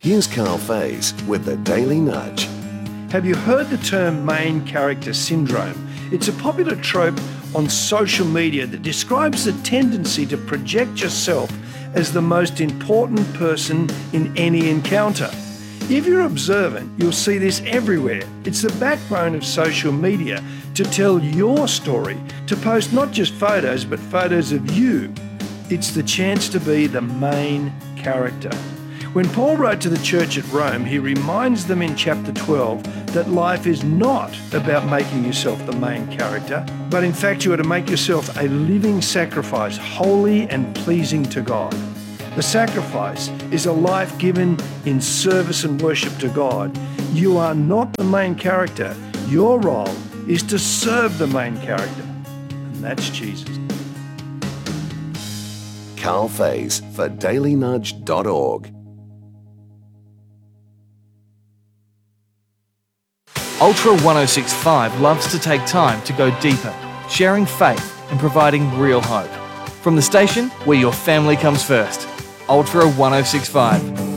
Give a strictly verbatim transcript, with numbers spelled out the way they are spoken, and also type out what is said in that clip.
Here's Carl Faze with the Daily Nudge. Have you heard the term main character syndrome? It's a popular trope on social media that describes the tendency to project yourself as the most important person in any encounter. If you're observant, you'll see this everywhere. It's the backbone of social media to tell your story, to post not just photos, but photos of you. It's the chance to be the main character. When Paul wrote to the church at Rome, he reminds them in chapter twelve that life is not about making yourself the main character, but in fact you are to make yourself a living sacrifice, holy and pleasing to God. The sacrifice is a life given in service and worship to God. You are not the main character. Your role is to serve the main character, and that's Jesus. Carl Faze for daily nudge dot org. Ultra ten sixty-five loves to take time to go deeper, sharing faith and providing real hope. From the station where your family comes first, Ultra ten sixty-five.